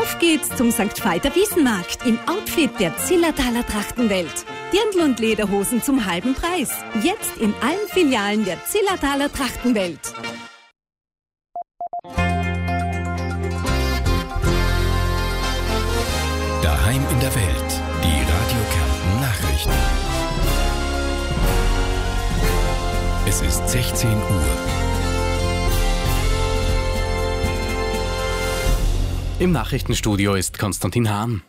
Auf geht's zum St. Veit Wiesenmarkt im Outfit der Zillertaler Trachtenwelt. Dirndl und Lederhosen zum halben Preis. Jetzt in allen Filialen der Zillertaler Trachtenwelt. Daheim in der Welt. Die Radio Kärnten Nachrichten. Es ist 16 Uhr. Im Nachrichtenstudio ist Konstantin Hahn.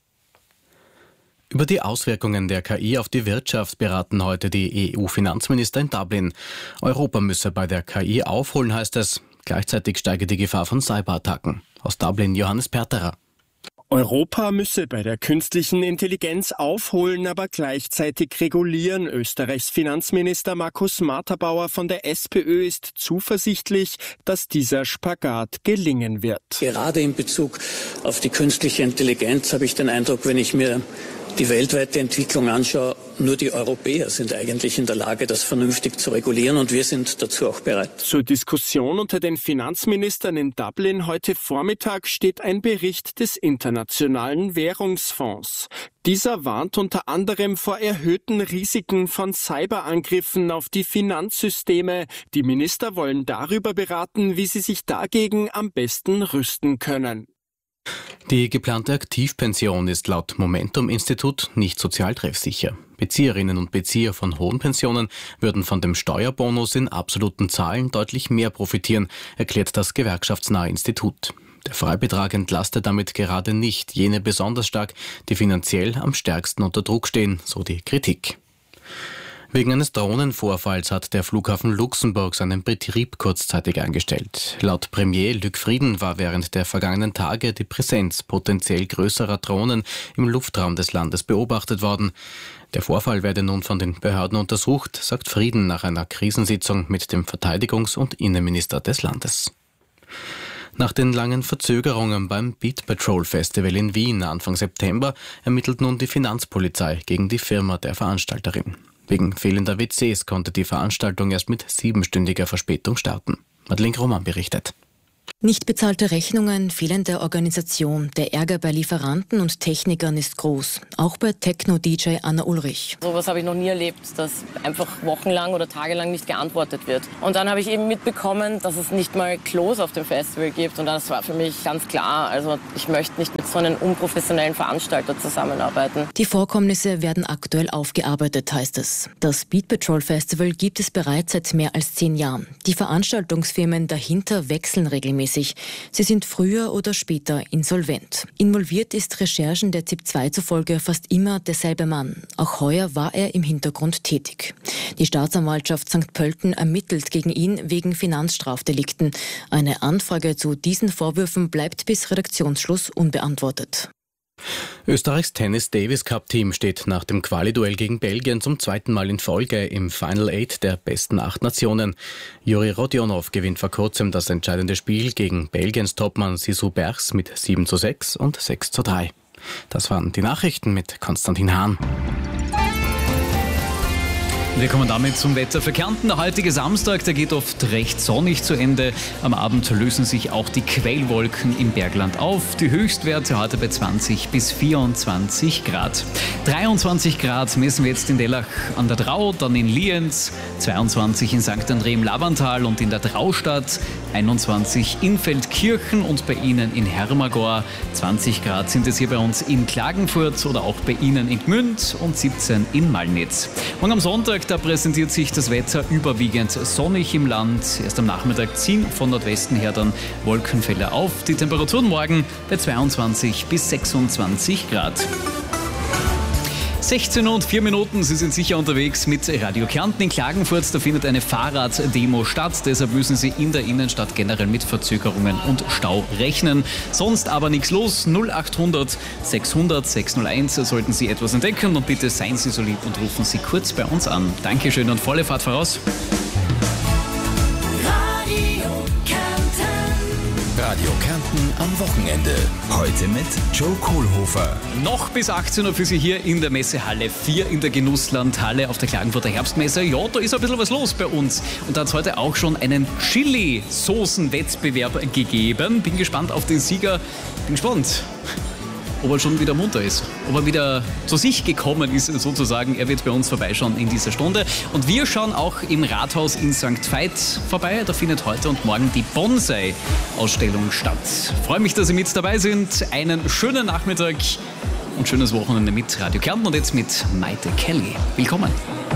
Über die Auswirkungen der KI auf die Wirtschaft beraten heute die EU-Finanzminister in Dublin. Europa müsse bei der KI aufholen, heißt es. Gleichzeitig steige die Gefahr von Cyberattacken. Aus Dublin Johannes Perterer. Europa müsse bei der künstlichen Intelligenz aufholen, aber gleichzeitig regulieren. Österreichs Finanzminister Markus Marterbauer von der SPÖ ist zuversichtlich, dass dieser Spagat gelingen wird. Gerade in Bezug auf die künstliche Intelligenz habe ich den Eindruck, wenn ich mir die weltweite Entwicklung anschaue, nur die Europäer sind eigentlich in der Lage, das vernünftig zu regulieren, und wir sind dazu auch bereit. Zur Diskussion unter den Finanzministern in Dublin heute Vormittag steht ein Bericht des Internationalen Währungsfonds. Dieser warnt unter anderem vor erhöhten Risiken von Cyberangriffen auf die Finanzsysteme. Die Minister wollen darüber beraten, wie sie sich dagegen am besten rüsten können. Die geplante Aktivpension ist laut Momentum-Institut nicht sozialtreffsicher. Bezieherinnen und Bezieher von hohen Pensionen würden von dem Steuerbonus in absoluten Zahlen deutlich mehr profitieren, erklärt das gewerkschaftsnahe Institut. Der Freibetrag entlastet damit gerade nicht jene besonders stark, die finanziell am stärksten unter Druck stehen, so die Kritik. Wegen eines Drohnenvorfalls hat der Flughafen Luxemburg seinen Betrieb kurzzeitig eingestellt. Laut Premier Luc Frieden war während der vergangenen Tage die Präsenz potenziell größerer Drohnen im Luftraum des Landes beobachtet worden. Der Vorfall werde nun von den Behörden untersucht, sagt Frieden nach einer Krisensitzung mit dem Verteidigungs- und Innenminister des Landes. Nach den langen Verzögerungen beim Beat Patrol Festival in Wien Anfang September ermittelt nun die Finanzpolizei gegen die Firma der Veranstalterin. Wegen fehlender WCs konnte die Veranstaltung erst mit 7-stündiger Verspätung starten. Madeleine Roman berichtet. Nicht bezahlte Rechnungen, fehlende Organisation. Der Ärger bei Lieferanten und Technikern ist groß. Auch bei Techno-DJ Anna Ulrich. Sowas habe ich noch nie erlebt, dass einfach wochenlang oder tagelang nicht geantwortet wird. Und dann habe ich eben mitbekommen, dass es nicht mal Klos auf dem Festival gibt. Und das war für mich ganz klar. Also ich möchte nicht mit so einem unprofessionellen Veranstalter zusammenarbeiten. Die Vorkommnisse werden aktuell aufgearbeitet, heißt es. Das Beat Patrol Festival gibt es bereits seit mehr als 10 Jahren. Die Veranstaltungsfirmen dahinter wechseln regelmäßig. Sie sind früher oder später insolvent. Involviert ist Recherchen der ZIP 2 zufolge fast immer derselbe Mann. Auch heuer war er im Hintergrund tätig. Die Staatsanwaltschaft St. Pölten ermittelt gegen ihn wegen Finanzstrafdelikten. Eine Anfrage zu diesen Vorwürfen bleibt bis Redaktionsschluss unbeantwortet. Österreichs Tennis-Davis-Cup-Team steht nach dem Quali-Duell gegen Belgien zum 2. Mal in Folge im Final 8 der besten 8 Nationen. Juri Rodionov gewinnt vor kurzem das entscheidende Spiel gegen Belgiens Topmann Sisou Bergs mit 7:6 und 6:3. Das waren die Nachrichten mit Konstantin Hahn. Wir kommen damit zum Wetter für Kärnten. Der heutige Samstag, der geht oft recht sonnig zu Ende. Am Abend lösen sich auch die Quellwolken im Bergland auf. Die Höchstwerte heute bei 20 bis 24 Grad. 23 Grad messen wir jetzt in Dellach an der Drau, dann in Lienz, 22 in St. André im Lavantal und in der Draustadt, 21 in Feldkirchen und bei Ihnen in Hermagor. 20 Grad sind es hier bei uns in Klagenfurt oder auch bei Ihnen in Gmünd und 17 in Malnitz. Und am Sonntag, da präsentiert sich das Wetter überwiegend sonnig im Land. Erst am Nachmittag ziehen von Nordwesten her dann Wolkenfelder auf. Die Temperaturen morgen bei 22 bis 26 Grad. 16 und 4 Minuten, Sie sind sicher unterwegs mit Radio Kärnten in Klagenfurt. Da findet eine Fahrraddemo statt, deshalb müssen Sie in der Innenstadt generell mit Verzögerungen und Stau rechnen. Sonst aber nichts los. 0800 600 601 sollten Sie etwas entdecken und bitte seien Sie so lieb und rufen Sie kurz bei uns an. Dankeschön und volle Fahrt voraus. Radio Radio Kärnten am Wochenende. Heute mit Joe Kohlhofer. Noch bis 18 Uhr für Sie hier in der Messehalle 4 in der Genusslandhalle auf der Klagenfurter Herbstmesse. Ja, da ist ein bisschen was los bei uns. Und da hat es heute auch schon einen Chili-Soßen-Wettbewerb gegeben. Bin gespannt auf den Sieger. Bin gespannt, ob er schon wieder munter ist, ob er wieder zu sich gekommen ist sozusagen. Er wird bei uns vorbeischauen in dieser Stunde. Und wir schauen auch im Rathaus in St. Veit vorbei. Da findet heute und morgen die Bonsai-Ausstellung statt. Freue mich, dass Sie mit dabei sind. Einen schönen Nachmittag und schönes Wochenende mit Radio Kärnten und jetzt mit Maite Kelly. Willkommen.